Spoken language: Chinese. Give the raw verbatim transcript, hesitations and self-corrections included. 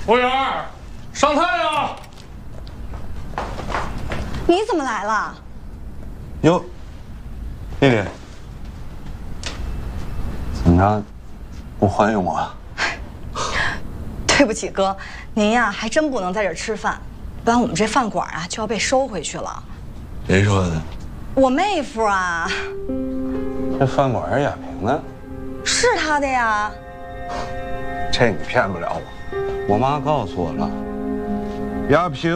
服务员，上菜呀！ 你怎么来了？ 哟，丽丽，怎么着，不欢迎我？ 对不起哥，您呀还真不能在这儿吃饭，不然我们这饭馆啊就要被收回去了。 谁说的？ 我妹夫啊。 这饭馆是亚萍的？ 是他的呀。 这你骗不了我，我妈告诉我了，亚萍